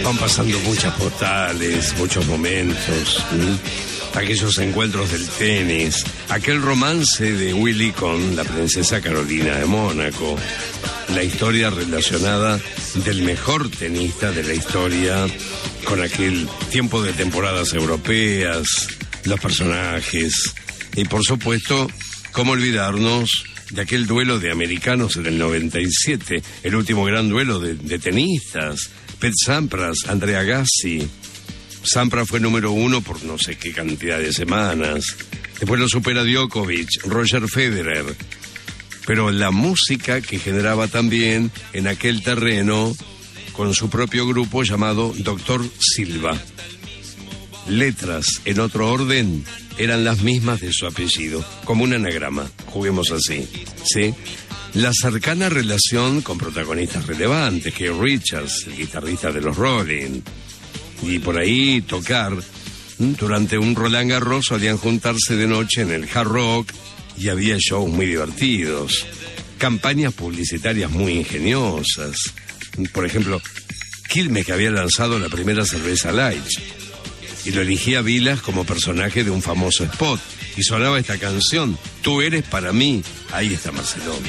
Van pasando muchas postales, muchos momentos, aquellos encuentros del tenis, aquel romance de Willy con la princesa Carolina de Mónaco, la historia relacionada del mejor tenista de la historia con aquel tiempo de temporadas europeas, los personajes y por supuesto, cómo olvidarnos de aquel duelo de americanos en el 97, el último gran duelo de tenistas, Pete Sampras, Andrea Agassi. Sampras fue número 1 por no sé qué cantidad de semanas. Después lo supera Djokovic, Roger Federer. Pero la música que generaba también en aquel terreno con su propio grupo llamado Dr. Silva. Letras en otro orden eran las mismas de su apellido, como un anagrama, juguemos así, ¿sí? La cercana relación con protagonistas relevantes, que Richards, el guitarrista de los Rolling, y por ahí tocar. Durante un Roland Garros solían juntarse de noche en el Hard Rock y había shows muy divertidos, campañas publicitarias muy ingeniosas. Por ejemplo, Quilmes, que había lanzado la primera cerveza Light, y lo elegía Vilas como personaje de un famoso spot, y sonaba esta canción, Tú eres para mí. Ahí está Marcelo.